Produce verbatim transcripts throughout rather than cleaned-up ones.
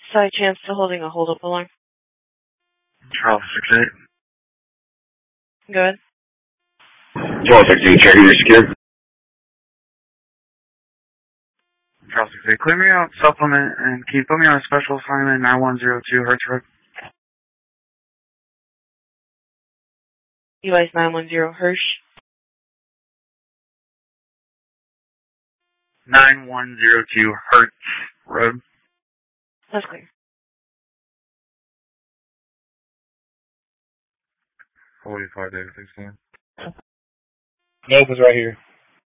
Side chance to holding a hold-up alarm. Charles six eight. Go ahead. Charles six eight, checking your secure. Charles six eight, clear me out, supplement, and can you put me on a special assignment, nine one zero two Hertz Road? U S nine one zero Hirsch. nine one zero two Hertz Road. That's clear. forty-five David sixteen. Nope, it's right here.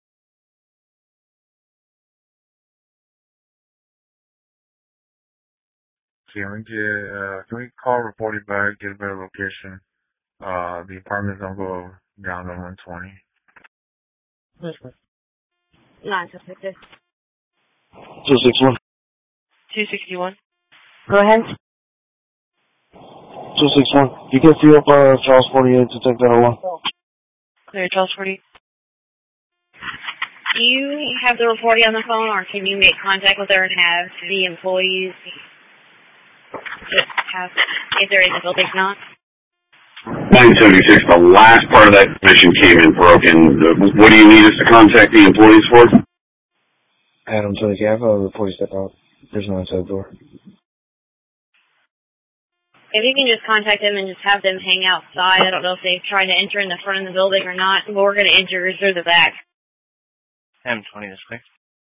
Can we get, uh, can we call reporting back, get a better location? Uh, the apartments don't go down to one twenty. nine six six. two six one. two sixty-one. Go ahead. two six one. You can see up uh, Charles forty-eight to take that one. Clear, Charles forty. Do you have the reporting on the phone, or can you make contact with her and have the employees just have, if they're in the building, not? nine seventy-six, the last part of that mission came in broken. What do you need us to contact the employees for? Adam, so yeah, I've uh, before you step out. There's no inside door. If you can just contact them and just have them hang outside. I don't know if they've tried to enter in the front of the building or not, but we're going to enter through the back. M twenty this way.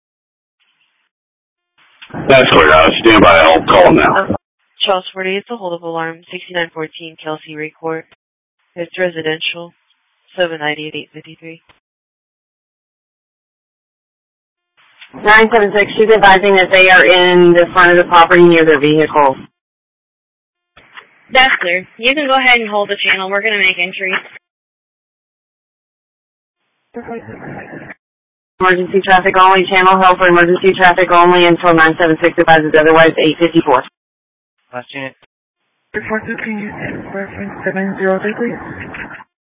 That's clear. Uh, stand by. I'll call them now. Charles forty-eight, it's a hold-up alarm. sixty-nine fourteen Kelsey Ray Court. It's residential. seven ninety-eight eight fifty-three. nine seven six, she's advising that they are in the front of the property near their vehicle. That's clear. You can go ahead and hold the channel. We're going to make entry. Emergency traffic only. Channel held for emergency traffic only until nine seven six advises otherwise, eight fifty-four. Last unit. four fifteen, reference seven zero three, please.